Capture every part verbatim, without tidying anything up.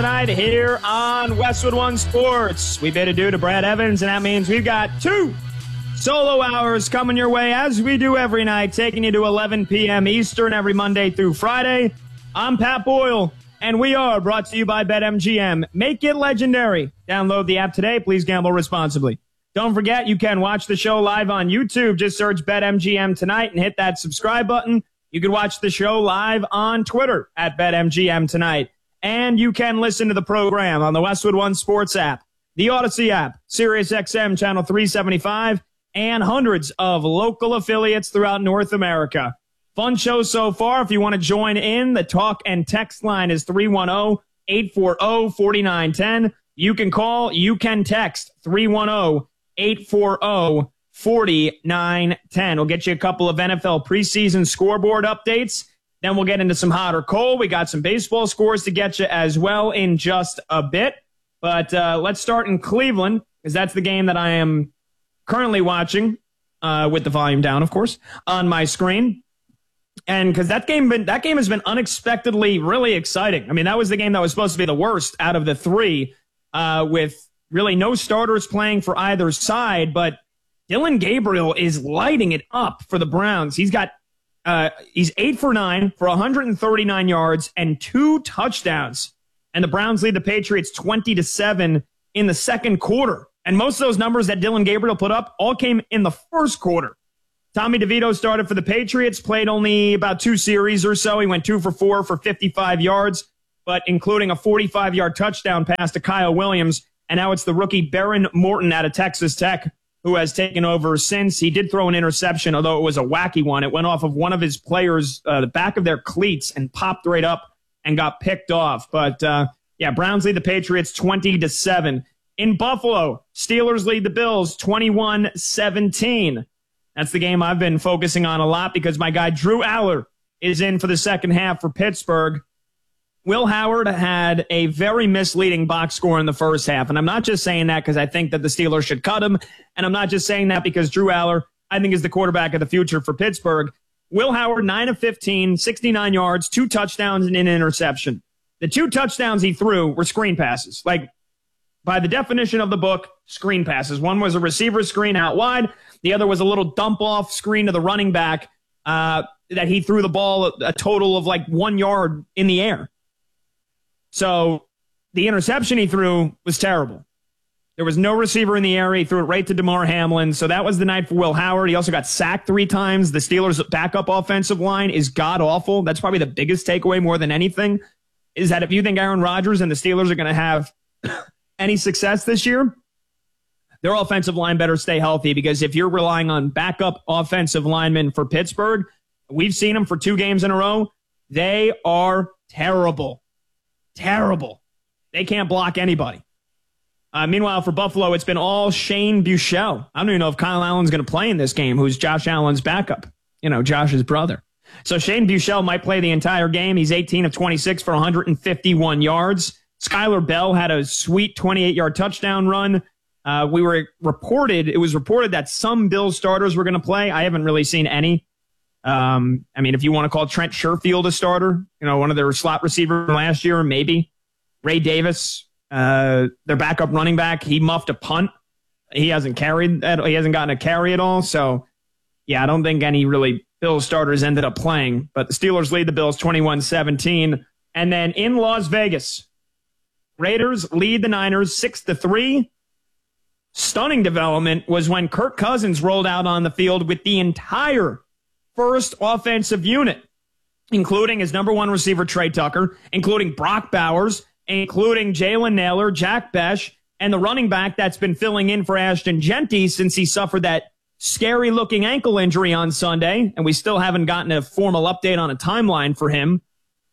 Tonight here on Westwood One Sports. We bid adieu to Brad Evans, and that means we've got two solo hours coming your way as we do every night, taking you to eleven p.m. Eastern every Monday through Friday. I'm Pat Boyle, and we are brought to you by BetMGM. Make it legendary. Download the app today. Please gamble responsibly. Don't forget, you can watch the show live on YouTube. Just search BetMGM tonight and hit that subscribe button. You can watch the show live on Twitter at BetMGM tonight. And you can listen to the program on the Westwood One Sports app, the Odyssey app, SiriusXM Channel three seventy-five, and hundreds of local affiliates throughout North America. Fun show so far. If you want to join in, the talk and text line is three one zero, eight four zero, four nine one zero. You can call, you can text three one zero, eight four zero, four nine one zero. We'll get you a couple of N F L preseason scoreboard updates. Then we'll get into some hot or cold. We got some baseball scores to get you as well in just a bit. But uh, let's start in Cleveland, because that's the game that I am currently watching, uh, with the volume down, of course, on my screen. And because that game, been, that game has been unexpectedly really exciting. I mean, that was the game that was supposed to be the worst out of the three, uh, with really no starters playing for either side. But Dillon Gabriel is lighting it up for the Browns. He's got Uh, he's eight for nine for one hundred thirty-nine yards and two touchdowns. And the Browns lead the Patriots twenty to seven in the second quarter. And most of those numbers that Dillon Gabriel put up all came in the first quarter. Tommy DeVito started for the Patriots, played only about two series or so. He went two for four for fifty-five yards, but including a forty-five-yard touchdown pass to Kyle Williams. And now it's the rookie Baron Morton out of Texas Tech who has taken over since. He did throw an interception, although it was a wacky one. It went off of one of his players, uh, the back of their cleats, and popped right up and got picked off. But, uh, yeah, Browns lead the Patriots twenty to seven. In Buffalo, Steelers lead the Bills twenty-one seventeen. That's the game I've been focusing on a lot because my guy Drew Aller is in for the second half for Pittsburgh. Will Howard had a very misleading box score in the first half, and I'm not just saying that because I think that the Steelers should cut him, and I'm not just saying that because Drew Aller, I think, is the quarterback of the future for Pittsburgh. Will Howard, nine of fifteen, sixty-nine yards, two touchdowns, and an interception. The two touchdowns he threw were screen passes. Like, by the definition of the book, screen passes. One was a receiver screen out wide. The other was a little dump-off screen to the running back uh, that he threw the ball a, a total of like one yard in the air. So the interception he threw was terrible. There was no receiver in the area. He threw it right to DeMar Hamlin. So that was the night for Will Howard. He also got sacked three times. The Steelers' backup offensive line is god-awful. That's probably the biggest takeaway more than anything, is that if you think Aaron Rodgers and the Steelers are going to have any success this year, their offensive line better stay healthy, because if you're relying on backup offensive linemen for Pittsburgh, we've seen them for two games in a row. They are terrible. Terrible. They can't block anybody. Uh, meanwhile, for Buffalo, it's been all Shane Buechele. I don't even know if Kyle Allen's going to play in this game, who's Josh Allen's backup. You know, Josh's brother. So Shane Buechele might play the entire game. He's eighteen of twenty-six for one hundred fifty-one yards. Skylar Bell had a sweet twenty-eight-yard touchdown run. Uh, we were reported, it was reported that some Bills starters were going to play. I haven't really seen any. Um, I mean, if you want to call Trent Sherfield a starter, you know, one of their slot receivers from last year, maybe. Ray Davis, uh, their backup running back, he muffed a punt. He hasn't carried that. He hasn't gotten a carry at all. So, yeah, I don't think any really Bills starters ended up playing. But the Steelers lead the Bills twenty-one seventeen. And then in Las Vegas, Raiders lead the Niners six to three. Stunning development was when Kirk Cousins rolled out on the field with the entire first offensive unit, including his number one receiver, Trey Tucker, including Brock Bowers, including Jalen Nailor, Jack Besh, and the running back that's been filling in for Ashton Genty since he suffered that scary-looking ankle injury on Sunday, and we still haven't gotten a formal update on a timeline for him.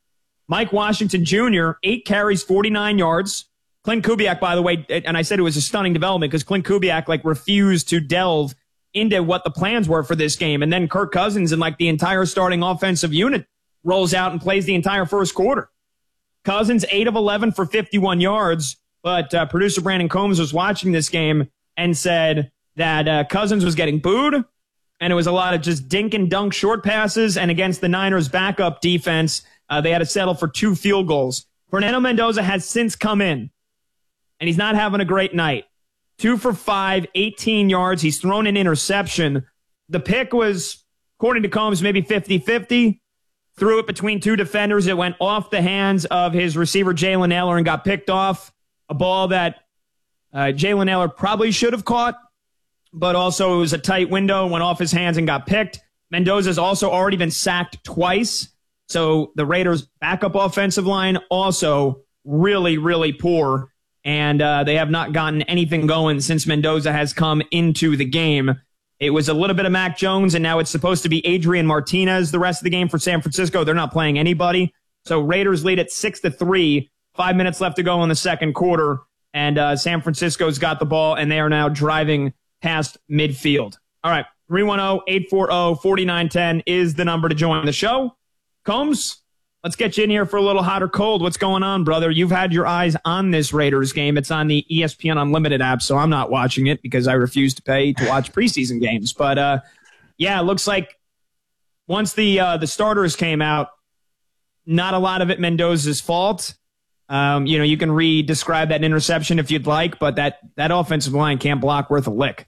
Mike Washington Junior, eight carries, forty-nine yards. Clint Kubiak, by the way, and I said it was a stunning development because Clint Kubiak like refused to delve into what the plans were for this game. And then Kirk Cousins and like the entire starting offensive unit rolls out and plays the entire first quarter. Cousins, eight of eleven for fifty-one yards, but uh, producer Brandon Combs was watching this game and said that uh, Cousins was getting booed, and it was a lot of just dink and dunk short passes, and against the Niners' backup defense, uh, they had to settle for two field goals. Fernando Mendoza has since come in, and he's not having a great night. Two for five, eighteen yards. He's thrown an interception. The pick was, according to Combs, maybe fifty-fifty. Threw it between two defenders. It went off the hands of his receiver, Jalen Nailor, and got picked off. A ball that uh, Jalen Nailor probably should have caught, but also it was a tight window, went off his hands and got picked. Mendoza's also already been sacked twice. So the Raiders' backup offensive line also really, really poor. And uh, they have not gotten anything going since Mendoza has come into the game. It was a little bit of Mac Jones, and now it's supposed to be Adrian Martinez the rest of the game for San Francisco. They're not playing anybody. So Raiders lead at six to three. Five minutes left to go in the second quarter. And uh, San Francisco's got the ball, and they are now driving past midfield. All right, three one zero, eight four zero, four nine one zero is the number to join the show. Combs, let's get you in here for a little hot or cold. What's going on, brother? You've had your eyes on this Raiders game. It's on the E S P N Unlimited app, so I'm not watching it because I refuse to pay to watch preseason games. But, uh, yeah, it looks like once the uh, the starters came out, not a lot of it Mendoza's fault. Um, you know, you can re-describe that interception if you'd like, but that, that offensive line can't block worth a lick.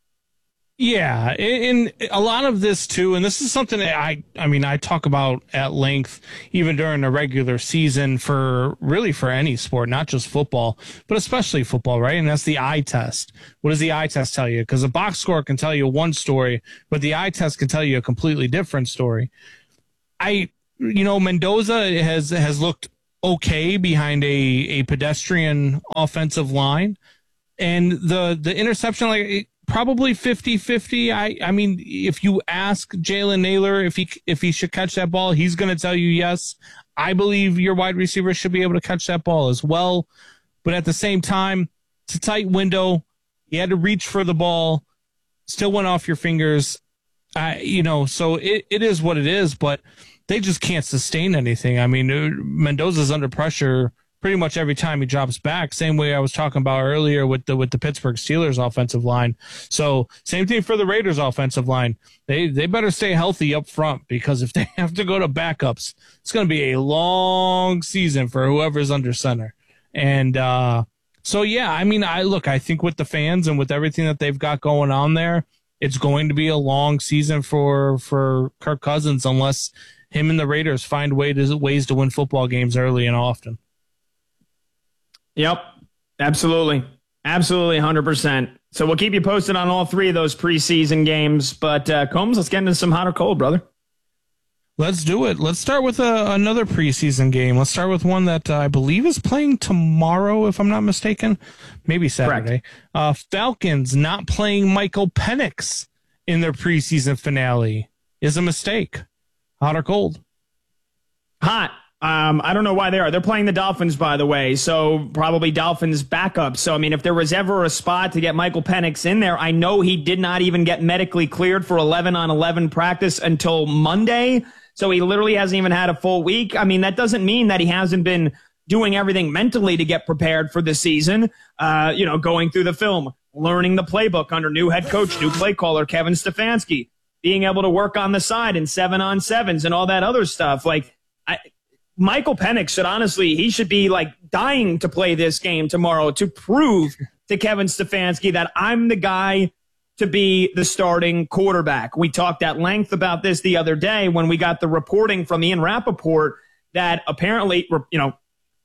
Yeah, and a lot of this too, and this is something that I, I mean, I talk about at length, even during the regular season for really for any sport, not just football, but especially football, right? And that's the eye test. What does the eye test tell you? Because a box score can tell you one story, but the eye test can tell you a completely different story. I, you know, Mendoza has, has looked okay behind a, a pedestrian offensive line, and the, the interception, like, it, probably fifty-fifty. I, I mean, if you ask Jalen Nailor if he if he should catch that ball, he's going to tell you yes. I believe your wide receiver should be able to catch that ball as well. But at the same time, it's a tight window. You had to reach for the ball. Still went off your fingers. I, you know, so it, it is what it is, but they just can't sustain anything. I mean, Mendoza's under pressure pretty much every time he drops back. Same way I was talking about earlier with the with the Pittsburgh Steelers offensive line. So same thing for the Raiders offensive line. They they better stay healthy up front, because if they have to go to backups, it's going to be a long season for whoever's under center. And uh, so yeah, I mean, I look, I think with the fans and with everything that they've got going on there, it's going to be a long season for for Kirk Cousins unless him and the Raiders find way to, ways to win football games early and often. Yep, absolutely. Absolutely, one hundred percent. So we'll keep you posted on all three of those preseason games. But, uh, Combs, let's get into some hot or cold, brother. Let's do it. Let's start with a, another preseason game. Let's start with one that uh, I believe is playing tomorrow, if I'm not mistaken. Maybe Saturday. Uh, Falcons not playing Michael Penix in their preseason finale is a mistake. Hot or cold? Hot. Um, I don't know why they are. They're playing the Dolphins, by the way, so probably Dolphins backup. So, I mean, if there was ever a spot to get Michael Penix in there, I know he did not even get medically cleared for eleven on eleven practice until Monday. So he literally hasn't even had a full week. I mean, that doesn't mean that he hasn't been doing everything mentally to get prepared for the season, uh, you know, going through the film, learning the playbook under new head coach, new play caller, Kevin Stefanski, being able to work on the side in seven on sevens and all that other stuff. Like, I, Michael Penix should honestly, he should be like dying to play this game tomorrow to prove to Kevin Stefanski that I'm the guy to be the starting quarterback. We talked at length about this the other day when we got the reporting from Ian Rappaport that apparently, you know,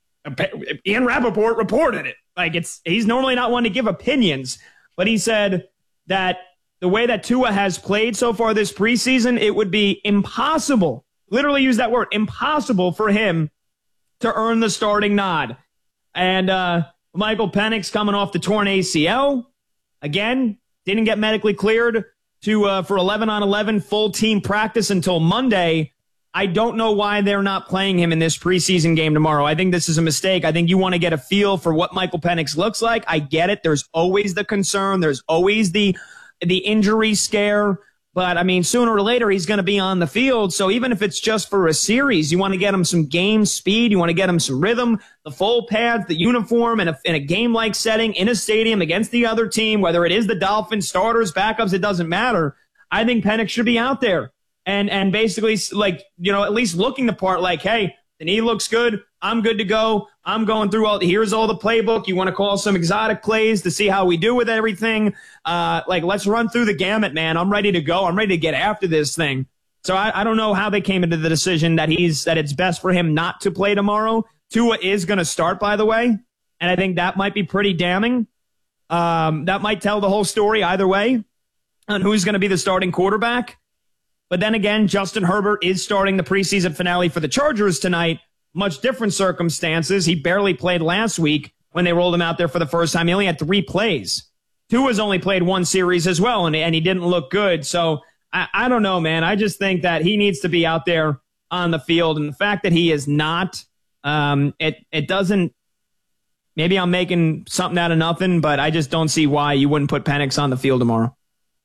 Ian Rappaport reported it. Like, it's, he's normally not one to give opinions, but he said that the way that Tua has played so far this preseason, it would be impossible, literally use that word, impossible for him to earn the starting nod. And uh, Michael Penix coming off the torn A C L, again, didn't get medically cleared to uh, for eleven on eleven full team practice until Monday. I don't know why they're not playing him in this preseason game tomorrow. I think this is a mistake. I think you want to get a feel for what Michael Penix looks like. I get it. There's always the concern. There's always the the injury scare. But, I mean, sooner or later, he's going to be on the field. So even if it's just for a series, you want to get him some game speed. You want to get him some rhythm, the full pads, the uniform, in a, in a game-like setting, in a stadium against the other team, whether it is the Dolphins, starters, backups, it doesn't matter. I think Penix should be out there and and basically, like, you know, at least looking the part like, hey, the knee looks good. I'm good to go. I'm going through all, here's all the playbook. You want to call some exotic plays to see how we do with everything. Uh, like, let's run through the gamut, man. I'm ready to go. I'm ready to get after this thing. So I, I don't know how they came into the decision that he's, that it's best for him not to play tomorrow. Tua is going to start, by the way. And I think that might be pretty damning. Um, that might tell the whole story either way on who's going to be the starting quarterback. But then again, Justin Herbert is starting the preseason finale for the Chargers tonight. Much different circumstances. He barely played last week when they rolled him out there for the first time. He only had three plays. Tua's only played one series as well, and, and he didn't look good. So I, I don't know, man. I just think that he needs to be out there on the field. And the fact that he is not, um, it, it doesn't, maybe I'm making something out of nothing, but I just don't see why you wouldn't put Penix on the field tomorrow.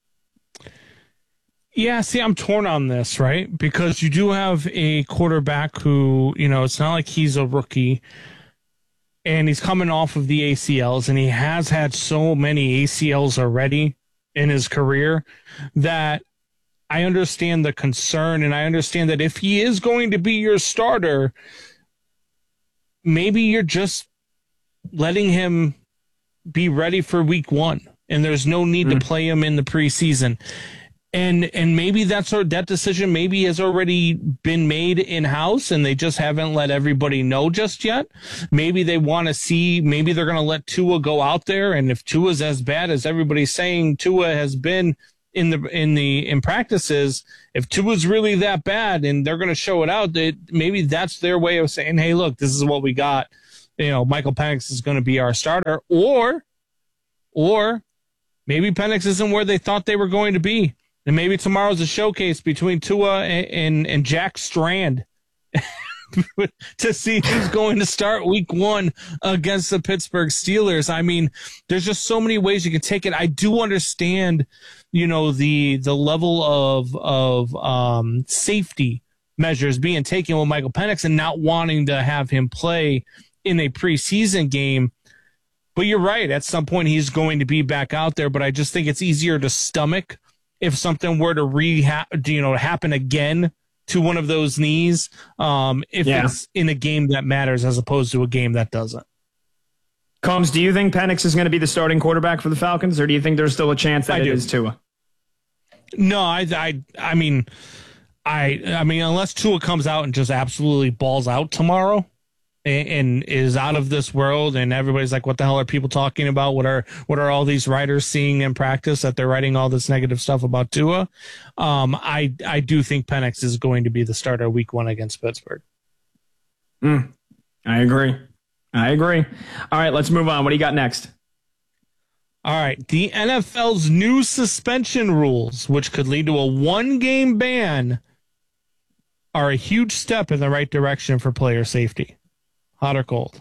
Yeah, see, I'm torn on this, right? Because you do have a quarterback who, you know, it's not like he's a rookie and he's coming off of the A C Ls, and he has had so many A C Ls already in his career that I understand the concern, and I understand that if he is going to be your starter, maybe you're just letting him be ready for week one, and there's no need mm. to play him in the preseason. And and maybe that's our, that decision maybe has already been made in-house, and they just haven't let everybody know just yet. Maybe they want to see, maybe they're going to let Tua go out there, and if Tua's as bad as everybody's saying Tua has been in the in the in practices, if Tua's really that bad and they're going to show it out, that maybe that's their way of saying, hey, look, this is what we got. You know, Michael Penix is going to be our starter, or or maybe Penix isn't where they thought they were going to be. And maybe tomorrow's a showcase between Tua and, and, and Jack Strand to see who's going to start week one against the Pittsburgh Steelers. I mean, there's just so many ways you can take it. I do understand, you know, the the level of of um, safety measures being taken with Michael Penix and not wanting to have him play in a preseason game. But you're right. At some point, he's going to be back out there. But I just think it's easier to stomach if something were to rehab, you know, happen again to one of those knees, um, if yeah. it's in a game that matters as opposed to a game that doesn't. Combs, do you think Penix is going to be the starting quarterback for the Falcons, or do you think there's still a chance that I it do. is Tua? No, I, I, I mean, I, I mean, unless Tua comes out and just absolutely balls out tomorrow, and, and is out of this world, and everybody's like, what the hell are people talking about? What are what are all these writers seeing in practice that they're writing all this negative stuff about Tua? Um, I I do think Penix is going to be the starter week one against Pittsburgh. Mm, I agree. I agree. All right, let's move on. What do you got next? All right, the N F L's new suspension rules, which could lead to a one-game ban, are a huge step in the right direction for player safety. Hot or cold?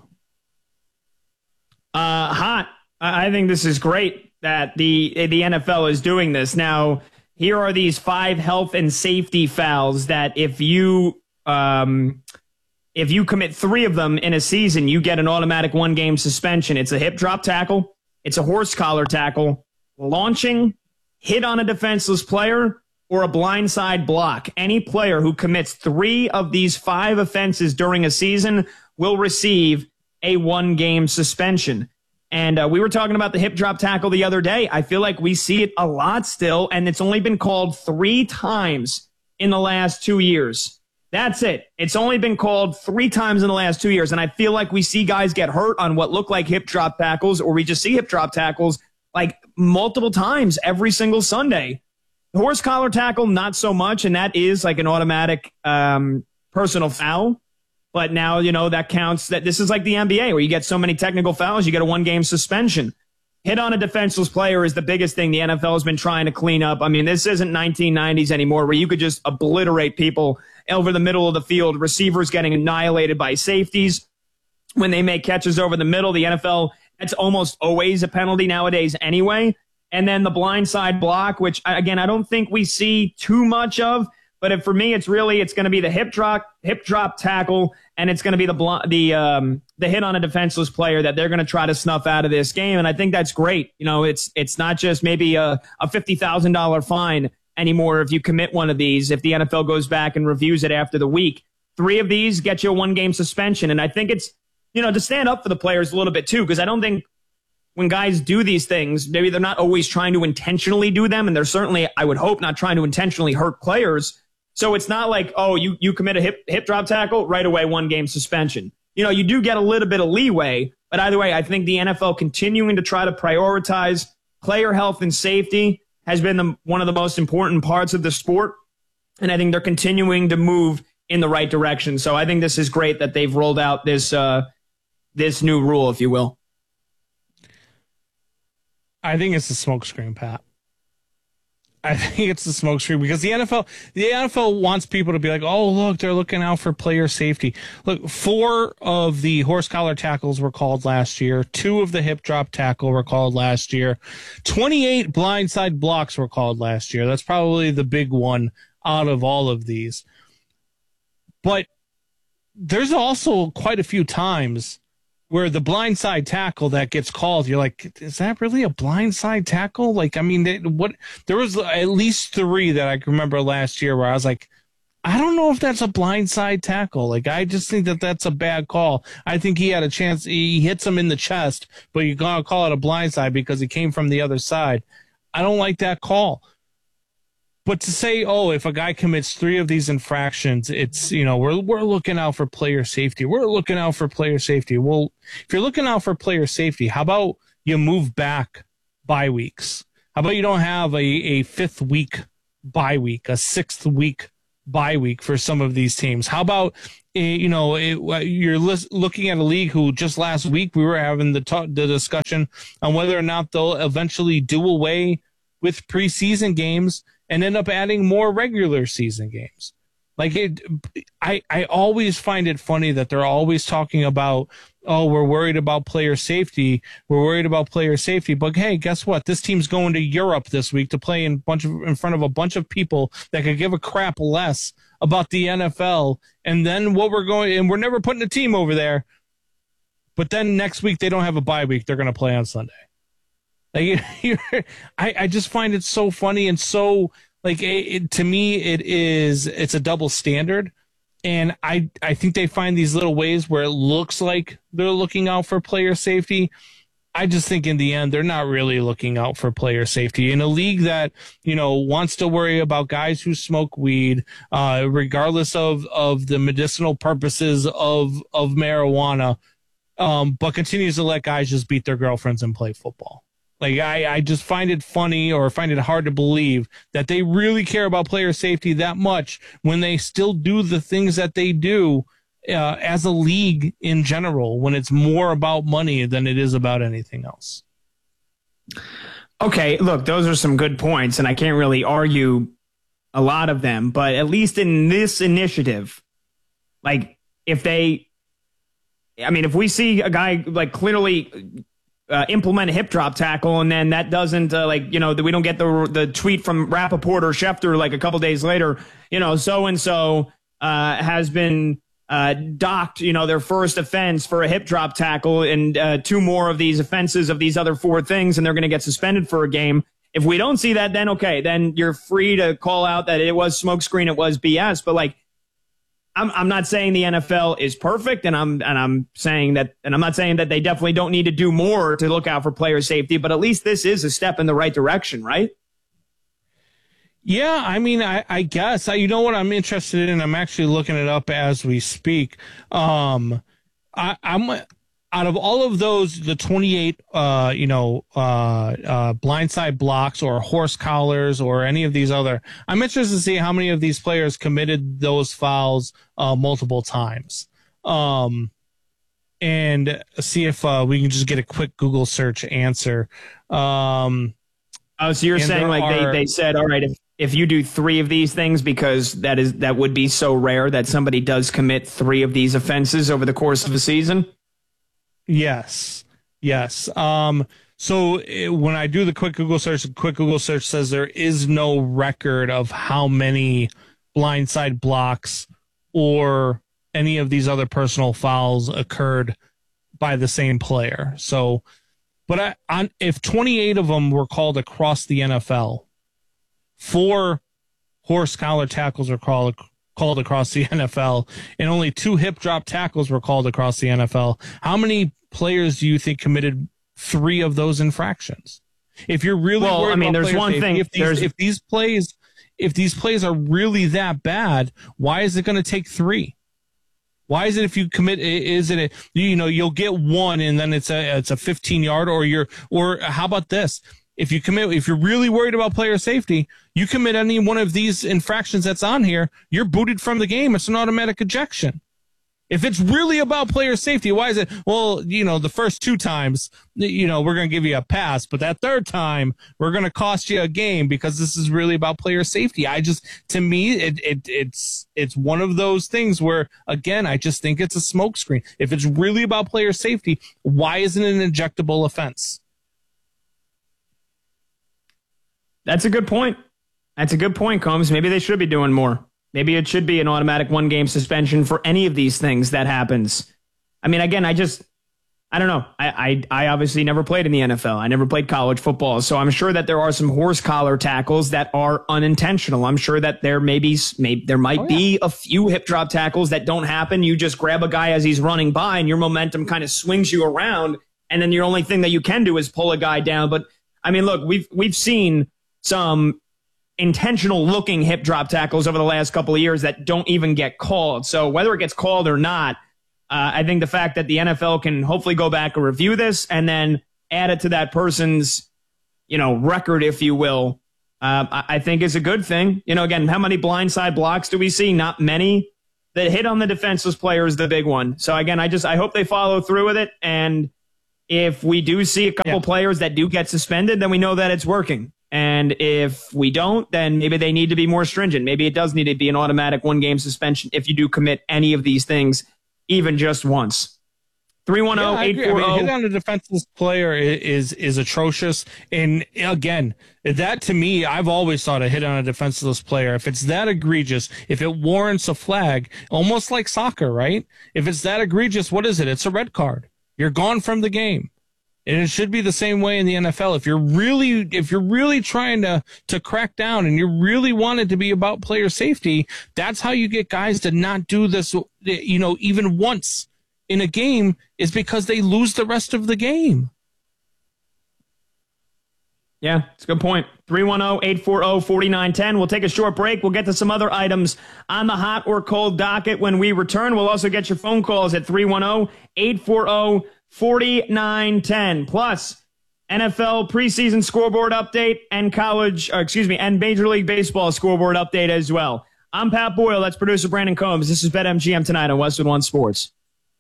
Uh, hot. I think this is great that the the N F L is doing this. Now, here are these five health and safety fouls that if you um, if you commit three of them in a season, you get an automatic one-game suspension. It's a hip drop tackle, it's a horse collar tackle, launching, hit on a defenseless player, or a blindside block. Any player who commits three of these five offenses during a season will receive a one-game suspension. And uh, we were talking about the hip drop tackle the other day. I feel like we see it a lot still, and it's only been called three times in the last two years. That's it. It's only been called three times in the last two years, and I feel like we see guys get hurt on what look like hip drop tackles, or we just see hip drop tackles like multiple times every single Sunday. The horse collar tackle, not so much, and that is like an automatic um, personal foul. But now, you know, that counts. That this is like the N B A where you get so many technical fouls, you get a one-game suspension. Hit on a defenseless player is the biggest thing the N F L has been trying to clean up. I mean, this isn't nineteen nineties anymore where you could just obliterate people over the middle of the field, receivers getting annihilated by safeties when they make catches over the middle. The N F L, that's almost always a penalty nowadays anyway. And then the blindside block, which, again, I don't think we see too much of. But if, for me, it's really it's going to be the hip drop, hip drop tackle, and it's going to be the bl- the um, the hit on a defenseless player that they're going to try to snuff out of this game. And I think that's great. You know, it's it's not just maybe a, a fifty thousand dollars fine anymore if you commit one of these. If the N F L goes back and reviews it after the week, three of these get you a one-game suspension. And I think it's, you know, to stand up for the players a little bit too, because I don't think when guys do these things, maybe they're not always trying to intentionally do them, and they're certainly, I would hope, not trying to intentionally hurt players. So it's not like, oh, you, you commit a hip, hip drop tackle, right away, one-game suspension. You know, you do get a little bit of leeway, but either way, I think the N F L continuing to try to prioritize player health and safety has been the, one of the most important parts of the sport, and I think they're continuing to move in the right direction. So I think this is great that they've rolled out this uh, this new rule, if you will. I think it's a smokescreen, Pat. I think it's a smokescreen because the N F L, the N F L wants people to be like, oh, look, they're looking out for player safety. Look, four of the horse collar tackles were called last year. Two of the hip drop tackle were called last year. twenty-eight blindside blocks were called last year. That's probably the big one out of all of these. But there's also quite a few times where the blindside tackle that gets called, you're like, is that really a blindside tackle? Like, I mean, they, what? There was at least three that I can remember last year where I was like, I don't know if that's a blindside tackle. Like, I just think that that's a bad call. I think he had a chance. He hits him in the chest, but you're going to call it a blindside because he came from the other side. I don't like that call. But to say, oh, if a guy commits three of these infractions, it's, you know, we're we're looking out for player safety. We're looking out for player safety. Well, if you're looking out for player safety, how about you move back bye weeks? How about you don't have a, a fifth week bye week, a sixth week bye week for some of these teams? How about, you know, it, you're lis- looking at a league who just last week we were having the, talk, the discussion on whether or not they'll eventually do away with preseason games and end up adding more regular season games. Like it, I, I always find it funny that they're always talking about, oh, we're worried about player safety. We're worried about player safety. But hey, guess what? This team's going to Europe this week to play in bunch of in front of a bunch of people that could give a crap less about the N F L. And then what we're going, and we're never putting a team over there. But then next week they don't have a bye week. They're going to play on Sunday. Like, I, I just find it so funny and so, like, it, to me, it is, it's a double standard. And I, I think they find these little ways where it looks like they're looking out for player safety. I just think in the end, they're not really looking out for player safety in a league that, you know, wants to worry about guys who smoke weed, uh, regardless of, of the medicinal purposes of, of marijuana, um, but continues to let guys just beat their girlfriends and play football. Like, I, I just find it funny or find it hard to believe that they really care about player safety that much when they still do the things that they do uh, as a league in general, when it's more about money than it is about anything else. Okay, look, those are some good points, and I can't really argue a lot of them, but at least in this initiative, like, if they, I mean, if we see a guy, like, clearly Uh, implement a hip drop tackle, and then that doesn't, uh, like, you know, that we don't get the the tweet from Rappaport or Schefter like a couple days later, you know, so-and-so uh, has been uh, docked, you know, their first offense for a hip drop tackle, and uh, two more of these offenses of these other four things, and they're going to get suspended for a game. If we don't see that, then okay, then you're free to call out that it was smokescreen, it was B S, but, like, I'm, I'm not saying the N F L is perfect, and I'm and I'm saying that, and I'm not saying that they definitely don't need to do more to look out for player safety, but at least this is a step in the right direction, right? Yeah, I mean, I, I guess I, you know what I'm interested in. I'm actually looking it up as we speak. Um, I, I'm out of all of those, the twenty-eight, uh, you know, uh, uh, blindside blocks or horse collars or any of these other, I'm interested to see how many of these players committed those fouls uh, multiple times, um, and see if uh, we can just get a quick Google search answer. Um, oh, so you're saying like are, they, they said, all right, if, if you do three of these things, because that is that would be so rare that somebody does commit three of these offenses over the course of a season? Yes. Yes. Um, so it, when I do the quick Google search, the quick Google search says there is no record of how many blindside blocks or any of these other personal fouls occurred by the same player. So, but I, on, if twenty-eight of them were called across the N F L, four horse collar tackles are called called across the N F L, and only two hip drop tackles were called across the N F L. How many players do you think committed three of those infractions? If you're really well, worried I mean, about there's player one safety, thing. If these, if these plays, if these plays are really that bad, why is it going to take three? Why is it if you commit? Is it a, you know you'll get one and then it's a it's a fifteen yard or you're or how about this? If you commit, if you're really worried about player safety, you commit any one of these infractions that's on here, you're booted from the game. It's an automatic ejection. If it's really about player safety, why is it? Well, you know, the first two times, you know, we're going to give you a pass, but that third time, we're going to cost you a game because this is really about player safety. I just, to me, it, it it's it's one of those things where, again, I just think it's a smokescreen. If it's really about player safety, why isn't it an ejectable offense? That's a good point. That's a good point, Combs. Maybe they should be doing more. Maybe it should be an automatic one-game suspension for any of these things that happens. I mean, again, I just, I don't know. I, I, I obviously never played in the N F L. I never played college football. So I'm sure that there are some horse collar tackles that are unintentional. I'm sure that there may be, maybe, there might oh, yeah. be a few hip drop tackles that don't happen. You just grab a guy as he's running by and your momentum kind of swings you around. And then the only thing that you can do is pull a guy down. But I mean, look, we've, we've seen some intentional looking hip drop tackles over the last couple of years that don't even get called. So whether it gets called or not, uh, I think the fact that the N F L can hopefully go back and review this and then add it to that person's, you know, record, if you will, uh, I, I think is a good thing. You know, again, how many blindside blocks do we see? Not many. The hit on the defenseless player is the big one. So again, I just, I hope they follow through with it. And if we do see a couple yeah. players that do get suspended, then we know that it's working. And if we don't, then maybe they need to be more stringent. Maybe it does need to be an automatic one-game suspension if you do commit any of these things, even just once. three one zero, eight four zero. Hit on a defenseless player is, is is atrocious. And again, that to me, I've always thought a hit on a defenseless player, if it's that egregious, if it warrants a flag, almost like soccer, right? If it's that egregious, what is it? It's a red card. You're gone from the game. And it should be the same way in the N F L. If you're really, if you're really trying to, to crack down and you really want it to be about player safety, that's how you get guys to not do this, you know, even once in a game, is because they lose the rest of the game. Yeah, it's a good point. three one zero, eight four zero, four nine one zero. We'll take a short break. We'll get to some other items on the hot or cold docket when we return. We'll also get your phone calls at three one zero, eight four zero, four nine one zero. Plus, N F L preseason scoreboard update and college, or excuse me, and Major League Baseball scoreboard update as well. I'm Pat Boyle. That's producer Brandon Combs. This is BetMGM tonight on Westwood One Sports.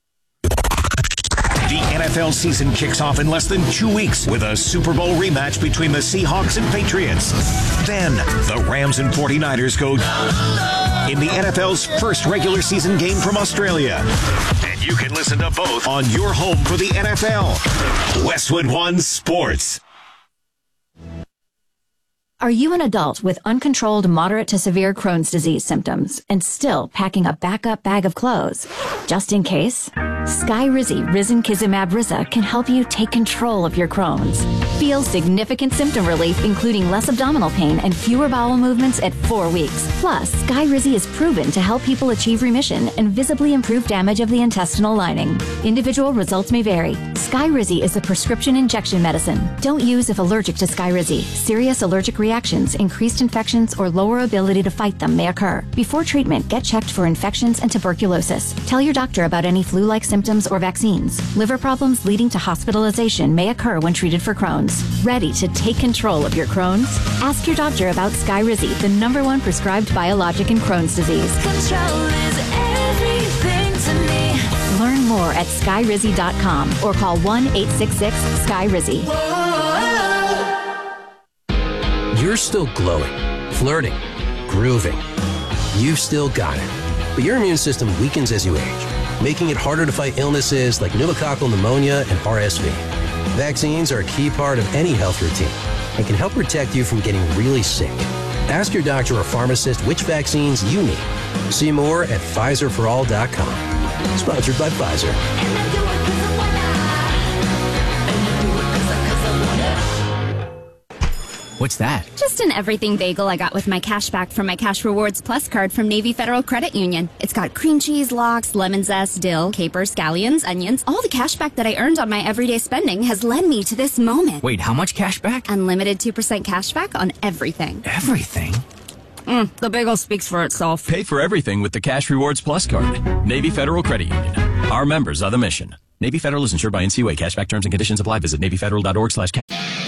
The N F L season kicks off in less than two weeks with a Super Bowl rematch between the Seahawks and Patriots. Then, the Rams and forty-niners go in the N F L's first regular season game from Australia. And you can listen to both on your home for the N F L. Westwood One Sports. Are you an adult with uncontrolled moderate to severe Crohn's disease symptoms and still packing a backup bag of clothes? Just in case, Skyrizi Risankizumab Riza can help you take control of your Crohn's. Feel significant symptom relief, including less abdominal pain and fewer bowel movements at four weeks. Plus, Skyrizi is proven to help people achieve remission and visibly improve damage of the intestinal lining. Individual results may vary. Skyrizi is a prescription injection medicine. Don't use if allergic to Skyrizi. Serious allergic reactions, increased infections, or lower ability to fight them may occur. Before treatment, get checked for infections and tuberculosis. Tell your doctor about any flu-like symptoms or vaccines. Liver problems leading to hospitalization may occur when treated for Crohn's. Ready to take control of your Crohn's? Ask your doctor about Skyrizi, the number one prescribed biologic in Crohn's disease. Control is everything to me. Learn more at skyrizi dot com or call one eight six six, S K Y R I Z Y. You're still glowing, flirting, grooving. You've still got it. But your immune system weakens as you age, making it harder to fight illnesses like pneumococcal pneumonia and R S V. Vaccines are a key part of any health routine and can help protect you from getting really sick. Ask your doctor or pharmacist which vaccines you need. See more at Pfizer for all dot com. Sponsored by Pfizer. What's that? Just an everything bagel I got with my cash back from my Cash Rewards Plus card from Navy Federal Credit Union. It's got cream cheese, lox, lemon zest, dill, capers, scallions, onions. All the cash back that I earned on my everyday spending has led me to this moment. Wait, how much cash back? Unlimited two percent cash back on everything. Everything? Mm, the bagel speaks for itself. Pay for everything with the Cash Rewards Plus card. Navy Federal Credit Union. Our members are the mission. Navy Federal is insured by N C U A. Cashback terms and conditions apply. Visit navy federal dot org slash cash.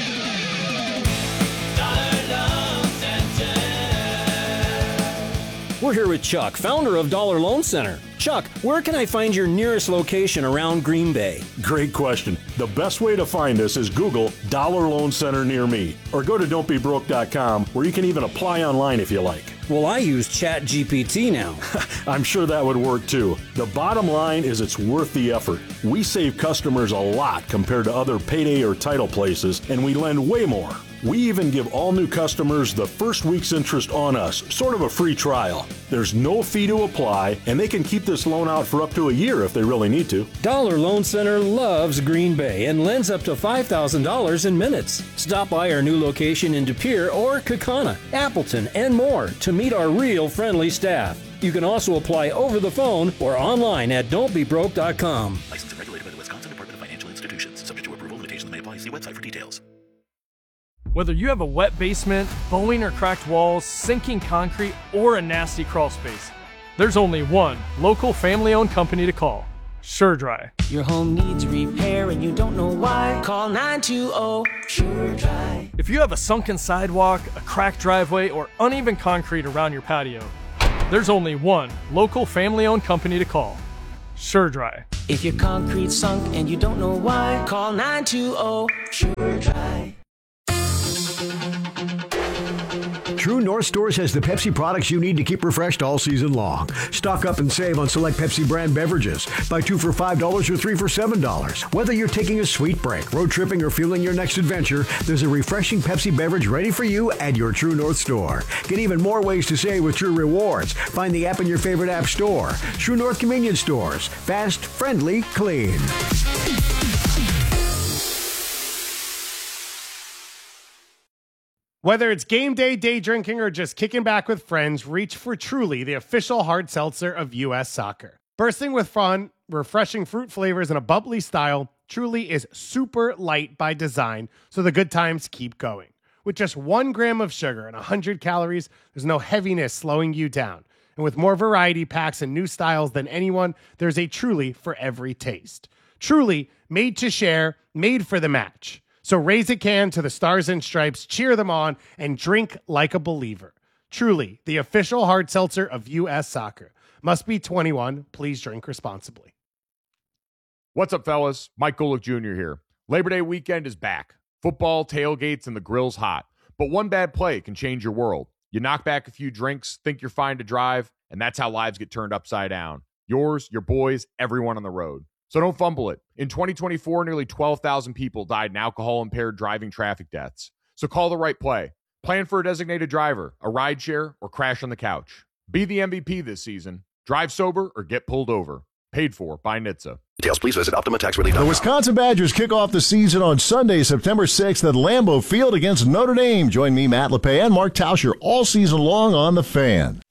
We're here with Chuck, founder of Dollar Loan Center. Chuck, where can I find your nearest location around Green Bay? Great question. The best way to find us is Google Dollar Loan Center near me, or go to don't be broke dot com, where you can even apply online if you like. Well, I use Chat G P T now. I'm sure that would work too. The bottom line is it's worth the effort. We save customers a lot compared to other payday or title places, and we lend way more. We even give all new customers the first week's interest on us, sort of a free trial. There's no fee to apply, and they can keep this loan out for up to a year if they really need to. Dollar Loan Center loves Green Bay and lends up to five thousand dollars in minutes. Stop by our new location in De Pere or Kaukauna, Appleton, and more to meet our real friendly staff. You can also apply over the phone or online at don't be broke dot com. Licensed and regulated by the Wisconsin Department of Financial Institutions. Subject to approval, limitations may apply. See website for details. Whether you have a wet basement, bowing or cracked walls, sinking concrete, or a nasty crawl space, there's only one local family-owned company to call. SureDry. Your home needs repair and you don't know why? Call nine two zero SureDry. If you have a sunken sidewalk, a cracked driveway, or uneven concrete around your patio, there's only one local family-owned company to call. SureDry. If your concrete sunk and you don't know why? Call nine two zero SureDry. True North Stores has the Pepsi products you need to keep refreshed all season long. Stock up and save on select Pepsi brand beverages. Buy two for five dollars or three for seven dollars. Whether you're taking a sweet break, road tripping, or fueling your next adventure, there's a refreshing Pepsi beverage ready for you at your True North Store. Get even more ways to save with True Rewards. Find the app in your favorite app store. True North Convenience Stores. Fast, friendly, clean. Whether it's game day, day drinking, or just kicking back with friends, reach for Truly, the official hard seltzer of U S Soccer. Bursting with fun, refreshing fruit flavors, and a bubbly style, Truly is super light by design, so the good times keep going. With just one gram of sugar and one hundred calories, there's no heaviness slowing you down. And with more variety packs and new styles than anyone, there's a Truly for every taste. Truly, made to share, made for the match. So raise a can to the Stars and Stripes, cheer them on, and drink like a believer. Truly, the official hard seltzer of U S Soccer. Must be twenty-one. Please drink responsibly. What's up, fellas? Mike Golick Junior here. Labor Day weekend is back. Football, tailgates, and the grill's hot. But one bad play can change your world. You knock back a few drinks, think you're fine to drive, and that's how lives get turned upside down. Yours, your boys, everyone on the road. So don't fumble it. In twenty twenty-four, nearly twelve thousand people died in alcohol-impaired driving traffic deaths. So call the right play. Plan for a designated driver, a rideshare, or crash on the couch. Be the M V P this season. Drive sober or get pulled over. Paid for by N H T S A. Details, please visit Optima Tax Relief dot com. The Wisconsin Badgers kick off the season on Sunday, September sixth at Lambeau Field against Notre Dame. Join me, Matt LePay, and Mark Tauscher all season long on The Fan.